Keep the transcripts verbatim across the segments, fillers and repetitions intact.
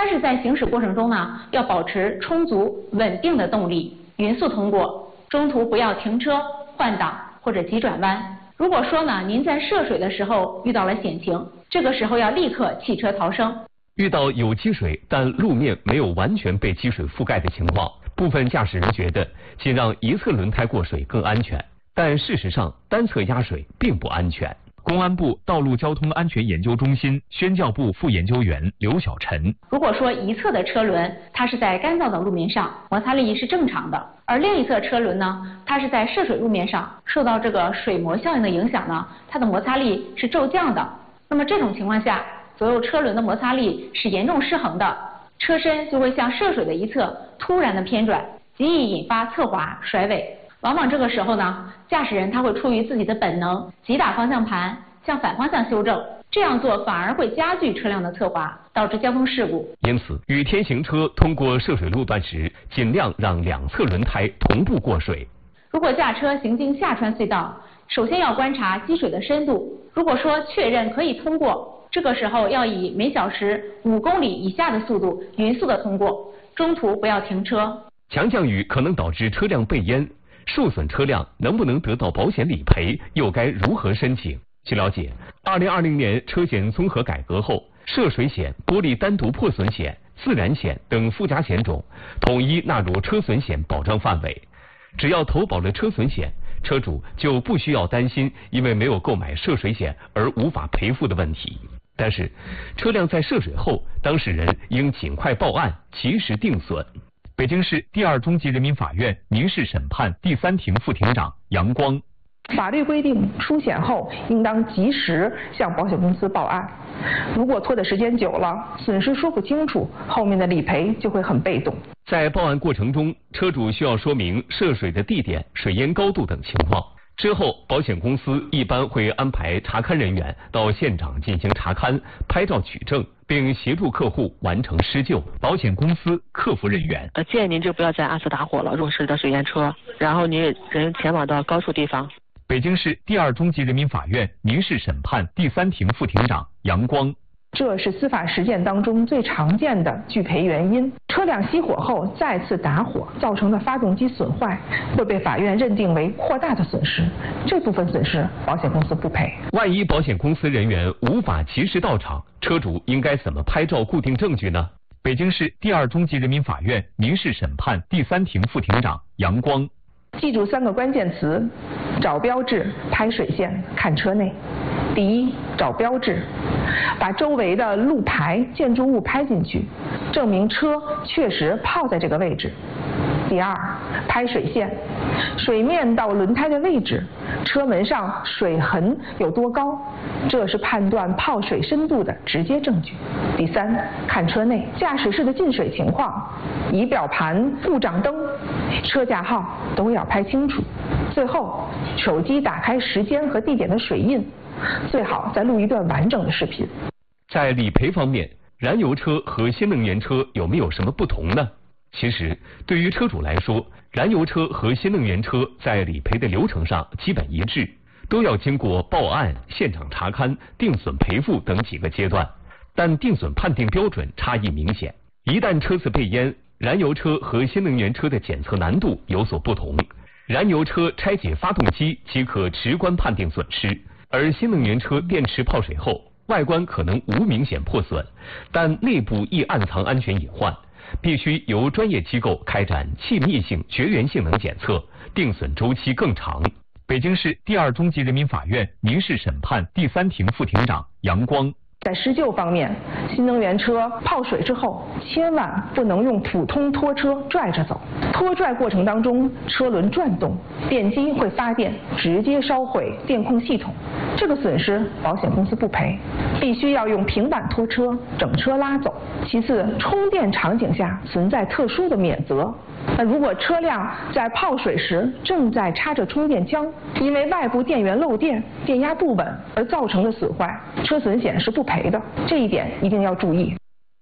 但是在行驶过程中呢，要保持充足稳定的动力，匀速通过，中途不要停车、换挡或者急转弯。如果说呢，您在涉水的时候遇到了险情，这个时候要立刻弃车逃生。 遇到有积水但路面没有完全被积水覆盖的情况，部分驾驶人觉得仅让一侧轮胎过水更安全，但事实上单侧压水并不安全。公安部道路交通安全研究中心宣教部副研究员刘小晨： 如果说一侧的车轮它是在干燥的路面上，摩擦力是正常的，而另一侧车轮呢，它是在涉水路面上，受到这个水膜效应的影响呢，它的摩擦力是骤降的。那么这种情况下，左右车轮的摩擦力是严重失衡的，车身就会向涉水的一侧突然的偏转，极易引发侧滑甩尾。往往这个时候呢，驾驶人他会出于自己的本能，急打方向盘向反方向修正，这样做反而会加剧车辆的侧滑，导致交通事故。 因此，雨天行车通过涉水路段时，尽量让两侧轮胎同步过水。 如果驾车行经下穿隧道，首先要观察积水的深度，如果说确认可以通过，这个时候要以每小时五公里以下的速度匀速的通过，中途不要停车。 强降雨可能导致车辆被淹，受损车辆能不能得到保险理赔，又该如何申请？据了解，二零二零年车险综合改革后，涉水险、玻璃单独破损险、自燃险等附加险种统一纳入车损险保障范围。只要投保了车损险，车主就不需要担心因为没有购买涉水险而无法赔付的问题。但是，车辆在涉水后，当事人应尽快报案，及时定损。北京市第二中级人民法院民事审判第三庭副庭长杨光： 法律规定，出险后应当及时向保险公司报案。如果拖的时间久了，损失说不清楚，后面的理赔就会很被动。 在报案过程中，车主需要说明涉水的地点、水淹高度等情况。之后，保险公司一般会安排查勘人员到现场进行查勘、拍照取证，并协助客户完成施救。保险公司客服人员： 呃，建议您就不要再按时打火了，如果是的水淹车，然后您人前往到高处地方。 北京市第二中级人民法院民事审判第三庭副庭长杨光： 这是司法实践当中最常见的拒赔原因。车辆熄火后再次打火造成的发动机损坏，会被法院认定为扩大的损失，这部分损失保险公司不赔。 万一保险公司人员无法及时到场，车主应该怎么拍照固定证据呢？北京市第二中级人民法院民事审判第三庭副庭长杨光： 记住三个关键词：找标志、拍水线、看车内。第一，找标志，把周围的路牌、建筑物拍进去，证明车确实泡在这个位置。第二，拍水线，水面到轮胎的位置，车门上水痕有多高，这是判断泡水深度的直接证据。第三，看车内，驾驶室的进水情况、仪表盘、故障灯、车架号都要拍清楚。最后，手机打开时间和地点的水印，最好再录一段完整的视频。 在理赔方面，燃油车和新能源车有没有什么不同呢？其实，对于车主来说，燃油车和新能源车在理赔的流程上基本一致，都要经过报案、现场查勘、定损赔付等几个阶段，但定损判定标准差异明显。一旦车子被淹，燃油车和新能源车的检测难度有所不同。燃油车拆解发动机即可直观判定损失，而新能源车电池泡水后，外观可能无明显破损，但内部易暗藏安全隐患，必须由专业机构开展气密性、绝缘性能检测，定损周期更长。北京市第二中级人民法院民事审判第三庭副庭长杨光： 在施救方面，新能源车泡水之后，千万不能用普通拖车拽着走。拖拽过程当中，车轮转动，电机会发电，直接烧毁电控系统，这个损失保险公司不赔，必须要用平板拖车整车拉走。其次，充电场景下存在特殊的免责。那如果车辆在泡水时正在插着充电枪，因为外部电源漏电、电压不稳而造成的损坏，车损险是不赔的，这一点一定要注意。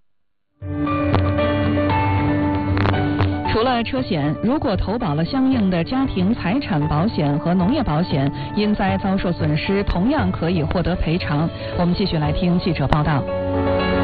除了车险，如果投保了相应的家庭财产保险和农业保险，因灾遭受损失同样可以获得赔偿。我们继续来听记者报道。